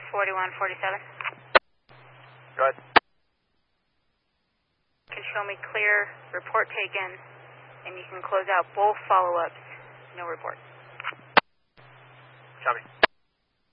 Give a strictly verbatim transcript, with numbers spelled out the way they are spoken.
forty-one forty-seven. Go ahead. You can show me clear, report taken, and you can close out both follow-ups, no report. Copy.